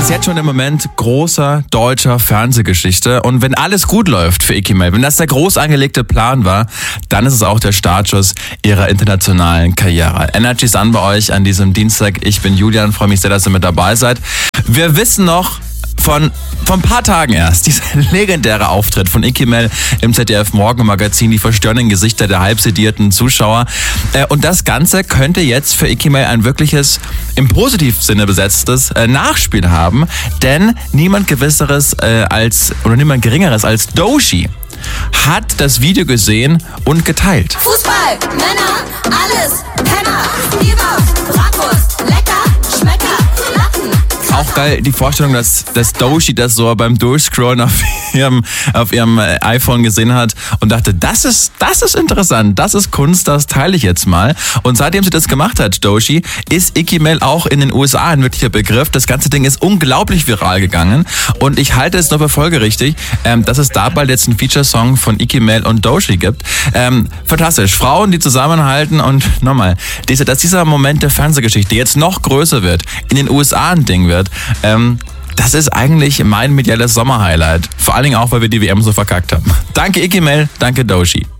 ist jetzt schon im Moment großer deutscher Fernsehgeschichte. Und wenn alles gut läuft für Icky Mel, wenn das der groß angelegte Plan war, dann ist es auch der Startschuss ihrer internationalen Karriere. Energy ist an bei euch an diesem Dienstag. Ich bin Julian, freue mich sehr, dass ihr mit dabei seid. Wir wissen noch von ein paar Tagen erst, dieser legendäre Auftritt von Icky Mel im ZDF-Morgenmagazin, die verstörenden Gesichter der halbsedierten Zuschauer. Und das Ganze könnte jetzt für Icky Mel ein wirkliches, im positivsten Sinne besetztes Nachspiel haben, denn niemand Geringeres als Doechii hat das Video gesehen und geteilt. Fußball, Männer, alles, Penner, Bierwurst, Bratwurst, lecker, Schmecker, Latten. Auch geil die Vorstellung, dass Doechii das so beim Durchscrollen auf ihrem iPhone gesehen hat und dachte, das ist interessant, das ist Kunst, das teile ich jetzt mal. Und seitdem sie das gemacht hat, Doechii, ist Icky Mel auch in den USA ein wirklicher Begriff. Das ganze Ding ist unglaublich viral gegangen und ich halte es nur für folgerichtig, dass es da bald jetzt einen Feature-Song von Icky Mel und Doechii gibt. Fantastisch. Frauen, die zusammenhalten und nochmal, dass dieser Moment der Fernsehgeschichte jetzt noch größer wird, in den USA ein Ding wird, das ist eigentlich mein mediales Sommerhighlight. Vor allen Dingen auch, weil wir die WM so verkackt haben. Danke Icky Mel, danke Doechii.